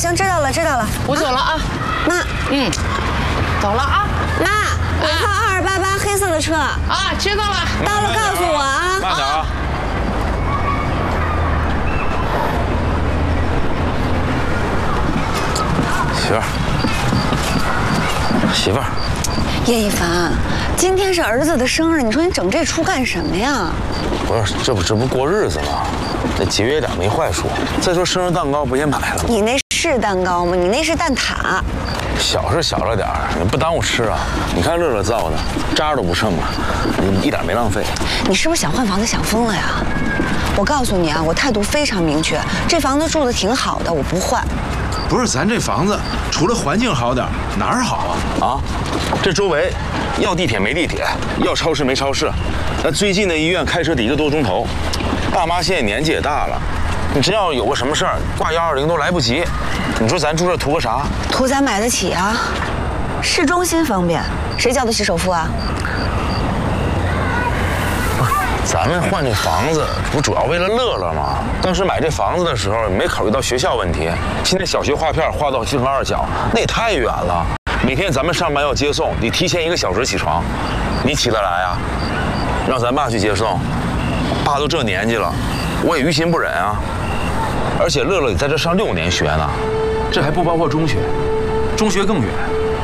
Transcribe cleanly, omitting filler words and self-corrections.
行，知道了，知道了。 我走了啊。 妈， 走了啊。 妈，尾号2288黑色的车。 啊，知道了。 到了告诉我啊。 慢点啊。媳妇儿， 叶一凡，今天是儿子的生日，你说你整这出干什么呀？ 不是，这不过日子吗？那节约点没坏处。再说生日蛋糕不也买了吗？ 你那是蛋糕吗？你那是蛋挞。 小是小了点儿，你不耽误吃啊。你看乐乐造的，渣都不剩啊，一点没浪费。 你是不是想换房子想疯了呀？我告诉你啊，我态度非常明确，这房子住的挺好的，我不换。 不是，咱这房子除了环境好点，哪儿好啊？ 啊，这周围要地铁没地铁，要超市没超市，那最近的医院开车得1个多钟头。爸妈现在年纪也大了，你真要有个什么事儿，挂120都来不及。你说咱住这图个啥？ 图咱买得起啊，市中心方便，谁交得起首付啊？ 咱们换这房子不主要为了乐乐吗？当时买这房子的时候没考虑到学校问题，现在小学划片划到京河2小，那也太远了。每天咱们上班要接送，得提前1个小时起床，你起得来啊？让咱爸去接送，爸都这年纪了，我也于心不忍啊。而且乐乐得在这上6年学呢， 这还不包括中学，中学更远。